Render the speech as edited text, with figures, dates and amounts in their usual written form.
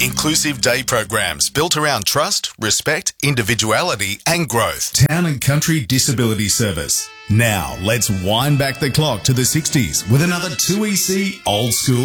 inclusive day programs built around trust, respect, individuality and growth. Town and Country Disability Service. Now, let's wind back the clock to the 60s with another 2EC Old School